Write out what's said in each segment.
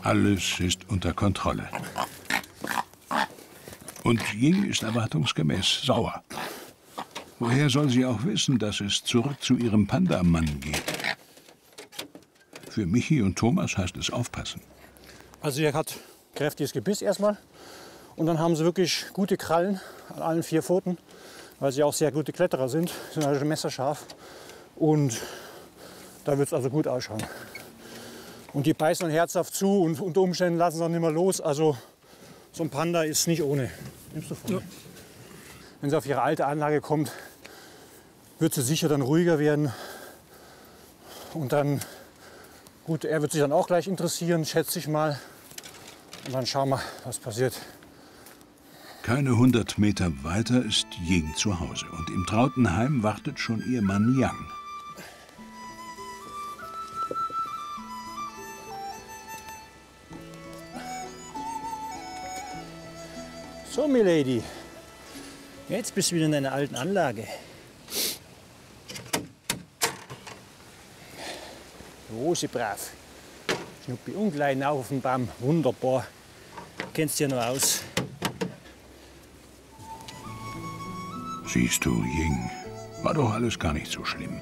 Alles ist unter Kontrolle. Und Ying ist erwartungsgemäß sauer. Woher soll sie auch wissen, dass es zurück zu ihrem Panda-Mann geht? Für Michi und Thomas heißt es aufpassen. Also er hat kräftiges Gebiss erstmal. Und dann haben sie wirklich gute Krallen an allen 4 Pfoten, weil sie auch sehr gute Kletterer sind. Sie sind also messerscharf. Und da wird es also gut ausschauen. Und die beißen dann herzhaft zu und unter Umständen lassen sie auch nicht mehr los. Also so ein Panda ist nicht ohne. Nimmst du vor? Ja. Wenn sie auf ihre alte Anlage kommt, wird sie sicher dann ruhiger werden. Und dann, gut, er wird sich dann auch gleich interessieren, schätze ich mal. Und dann schauen wir, was passiert. Keine 100 Meter weiter ist Ying zu Hause. Und im trauten Heim wartet schon ihr Mann Yang. So, Milady, jetzt bist du wieder in deiner alten Anlage. Rose brav. Schnuppi und klein auf dem Baum. Wunderbar. Du kennst dich ja noch aus. Siehst du, Ying, war doch alles gar nicht so schlimm.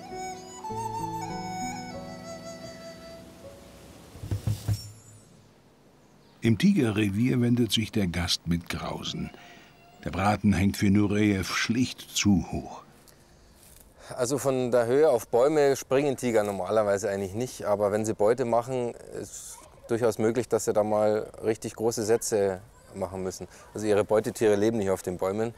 Im Tigerrevier wendet sich der Gast mit Grausen. Der Braten hängt für Nureyev schlicht zu hoch. Also von der Höhe auf Bäume springen Tiger normalerweise eigentlich nicht. Aber wenn sie Beute machen, ist durchaus möglich, dass sie da mal richtig große Sätze machen müssen. Also ihre Beutetiere leben nicht auf den Bäumen.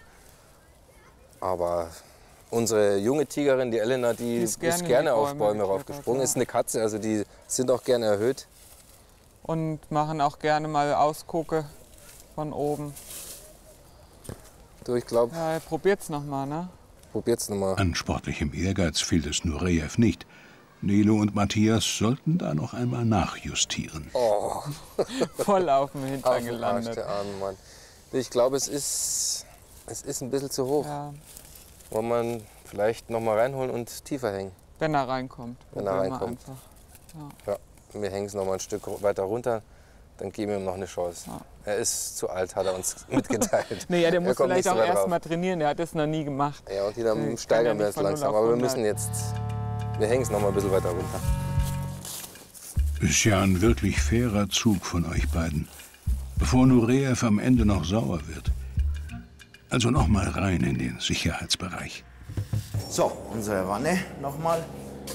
Aber unsere junge Tigerin, die Elena, die ist gerne auf Bäume raufgesprungen. Ist eine Katze, also die sind auch gerne erhöht. Und machen auch gerne mal Ausgucke von oben. Du, ich glaube... Ja, probiert's noch mal, ne? Probiert's noch mal. An sportlichem Ehrgeiz fehlt es Nureyev nicht. Nilo und Matthias sollten da noch einmal nachjustieren. Oh. Voll auf dem Hintern gelandet. Der arme Mann. Ich glaube, es ist ein bisschen zu hoch. Ja. Wollen wir vielleicht noch mal reinholen und tiefer hängen? Wenn er reinkommt. Wenn er reinkommt. Ja. Wir hängen es noch mal ein Stück weiter runter, dann geben wir ihm noch eine Chance. Ja. Er ist zu alt, hat er uns mitgeteilt. Nee, ja, der muss vielleicht auch erst mal trainieren, der hat das noch nie gemacht. Ja, und dann steigern wir es langsam. Aber wir müssen jetzt, wir hängen es noch mal ein bisschen weiter runter. Ist ja ein wirklich fairer Zug von euch beiden. Bevor Nureyev am Ende noch sauer wird. Also noch mal rein in den Sicherheitsbereich. So, unsere Wanne noch mal.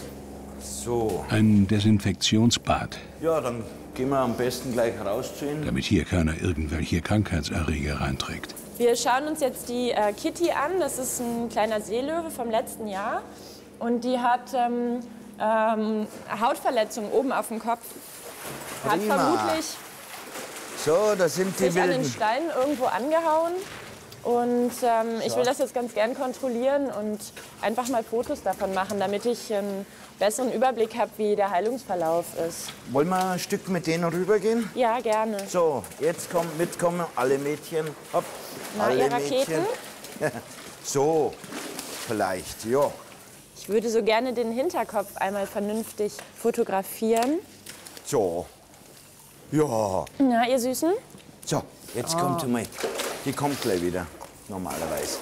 So. Ein Desinfektionsbad. Ja, dann gehen wir am besten gleich raus zu Ihnen. Damit hier keiner irgendwelche Krankheitserreger reinträgt. Wir schauen uns jetzt die Kitty an. Das ist ein kleiner Seelöwe vom letzten Jahr. Und die hat Hautverletzungen oben auf dem Kopf. Hat vermutlich so, da sind die sich an den Steinen irgendwo angehauen. Und ich will das jetzt ganz gern kontrollieren und einfach mal Fotos davon machen, damit ich einen besseren Überblick habe, wie der Heilungsverlauf ist. Wollen wir ein Stück mit denen rübergehen? Ja, gerne. So, jetzt mitkommen alle Mädchen. Hopp, Na, alle ihr Raketen? So, vielleicht, ja. Ich würde so gerne den Hinterkopf einmal vernünftig fotografieren. So, ja. Na, ihr Süßen? So, jetzt kommt sie mal. Die kommt gleich wieder, normalerweise.